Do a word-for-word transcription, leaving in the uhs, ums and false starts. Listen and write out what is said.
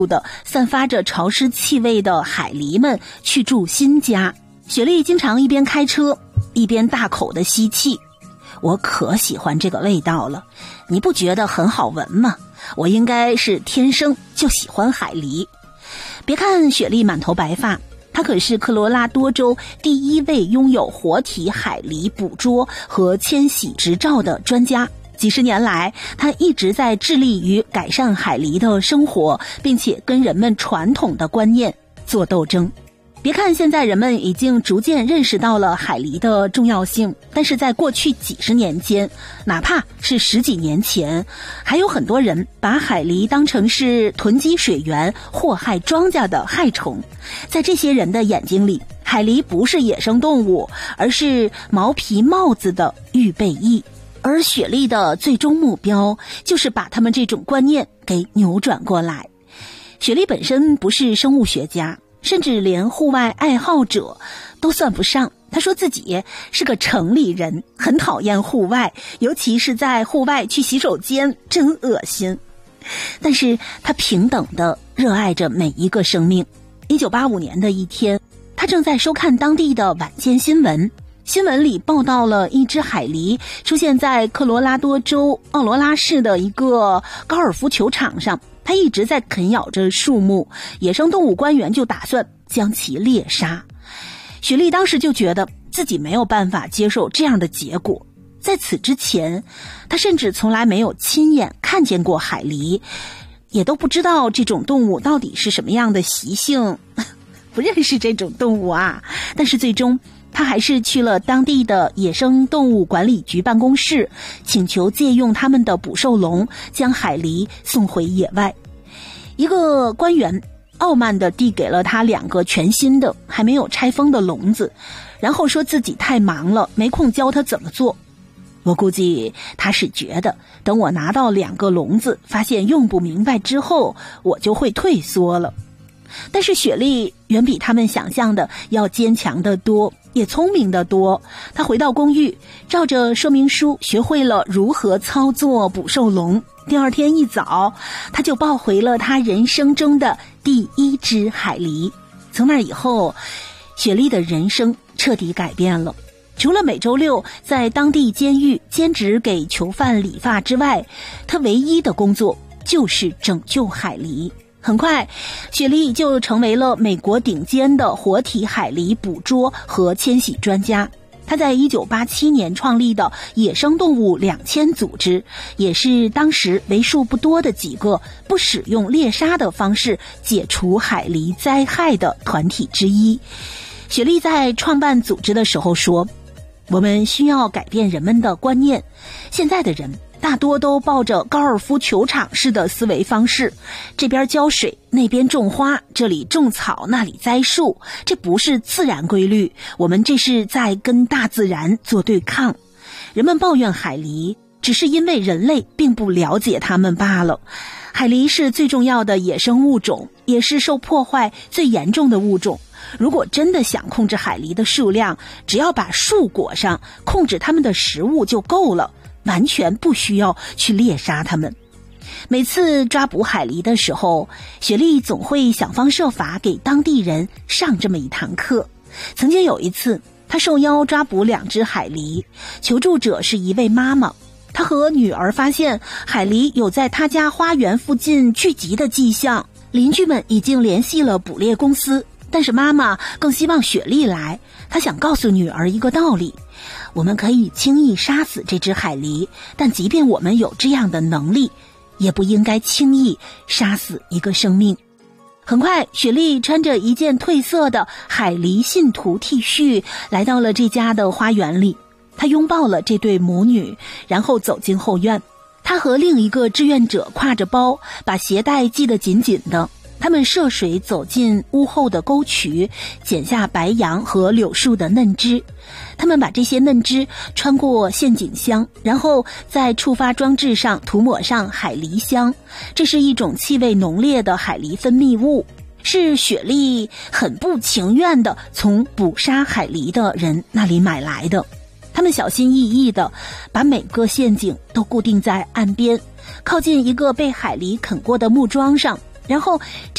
的散发着潮湿气味的海狸们去住新家。雪莉经常一边开车一边大口的吸气，我可喜欢这个味道了，你不觉得很好闻吗？我应该是天生就喜欢海狸。别看雪莉满头白发，她可是科罗拉多州第一位拥有活体海狸捕捉和迁徙执照的专家。几十年来，他一直在致力于改善海狸的生活，并且跟人们传统的观念做斗争。别看现在人们已经逐渐认识到了海狸的重要性，但是在过去几十年间，哪怕是十几年前，还有很多人把海狸当成是囤积水源、祸害庄稼的害虫。在这些人的眼睛里，海狸不是野生动物，而是毛皮帽子的预备役。而雪莉的最终目标就是把他们这种观念给扭转过来。雪莉本身不是生物学家，甚至连户外爱好者都算不上。她说自己是个城里人，很讨厌户外，尤其是在户外去洗手间，真恶心。但是她平等地热爱着每一个生命。一九八五年的一天，她正在收看当地的晚间新闻，新闻里报道了一只海狸出现在科罗拉多州奥罗拉市的一个高尔夫球场上，它一直在啃咬着树木，野生动物官员就打算将其猎杀。雪莉当时就觉得自己没有办法接受这样的结果。在此之前，她甚至从来没有亲眼看见过海狸，也都不知道这种动物到底是什么样的习性，不认识这种动物啊。但是最终他还是去了当地的野生动物管理局办公室，请求借用他们的捕兽笼，将海狸送回野外。一个官员傲慢地递给了他两个全新的还没有拆封的笼子，然后说自己太忙了，没空教他怎么做。我估计他是觉得等我拿到两个笼子发现用不明白之后，我就会退缩了。但是雪莉远比他们想象的要坚强得多，也聪明得多。她回到公寓，照着说明书学会了如何操作捕兽笼。第二天一早，她就抱回了她人生中的第一只海狸。从那以后，雪莉的人生彻底改变了。除了每周六在当地监狱兼职给囚犯理发之外，她唯一的工作就是拯救海狸。很快，雪莉就成为了美国顶尖的活体海狸捕捉和迁徙专家。她在一九八七年创立的野生动物两千组织，也是当时为数不多的几个不使用猎杀的方式解除海狸灾害的团体之一。雪莉在创办组织的时候说，我们需要改变人们的观念，现在的人大多都抱着高尔夫球场式的思维方式，这边浇水，那边种花，这里种草，那里栽树，这不是自然规律，我们这是在跟大自然做对抗。人们抱怨海狸，只是因为人类并不了解它们罢了。海狸是最重要的野生物种，也是受破坏最严重的物种。如果真的想控制海狸的数量，只要把树裹上，控制它们的食物就够了，完全不需要去猎杀它们。每次抓捕海狸的时候，雪莉总会想方设法给当地人上这么一堂课。曾经有一次，她受邀抓捕两只海狸，求助者是一位妈妈。她和女儿发现海狸有在她家花园附近聚集的迹象，邻居们已经联系了捕猎公司，但是妈妈更希望雪莉来。她想告诉女儿一个道理，我们可以轻易杀死这只海狸，但即便我们有这样的能力，也不应该轻易杀死一个生命。很快，雪莉穿着一件褪色的海狸信徒 T 恤来到了这家的花园里，她拥抱了这对母女，然后走进后院。她和另一个志愿者挎着包，把鞋带系得紧紧的。他们涉水走进屋后的沟渠，剪下白杨和柳树的嫩枝。他们把这些嫩枝穿过陷阱箱，然后在触发装置上涂抹上海狸香。这是一种气味浓烈的海狸分泌物，是雪莉很不情愿地从捕杀海狸的人那里买来的。他们小心翼翼地把每个陷阱都固定在岸边，靠近一个被海狸啃过的木桩上， 然后